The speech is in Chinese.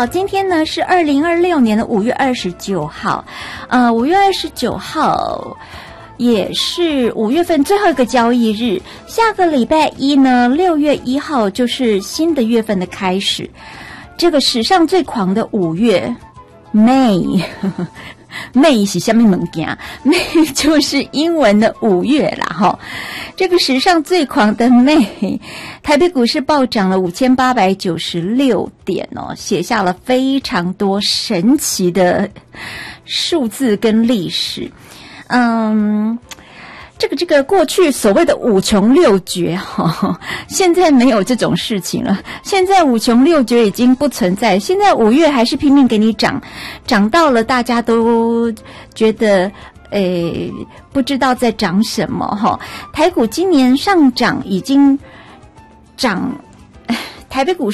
好，今天呢是2026年的5月29号，5月29号也是5月份最后一个交易日，下个礼拜一呢6月1号就是新的月份的开始，这个史上最狂的5月 May May 是什么东西？May 就是英文的5月啦齁。这个史上最狂的 May， 台北股市暴涨了5896点哦，写下了非常多神奇的数字跟历史。这个过去所谓的五穷六绝现在没有这种事情了。现在五穷六绝已经不存在。现在5月还是拼命给你涨到了大家都觉得不知道在涨什么台股今年上涨已经涨，台北股市